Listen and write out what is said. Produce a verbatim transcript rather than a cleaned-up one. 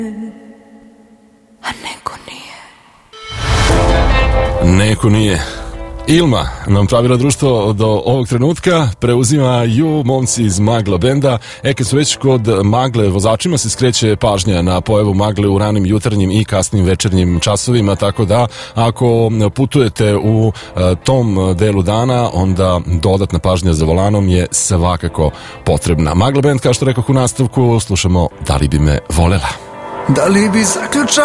A neko nije. Neko nije. Ilma nam pravila društvo do ovog trenutka, preuzimaju momci iz Magla benda. E, kad su već kod magle, vozačima se skreće pažnja na pojavu magle u ranim jutarnjim i kasnim večernjim časovima, tako da ako putujete u a, tom delu dana, onda dodatna pažnja za volanom je svakako potrebna. Magla bend, kao što rekoh u nastavku, slušamo Da li bi me volela. Da li bi zaključao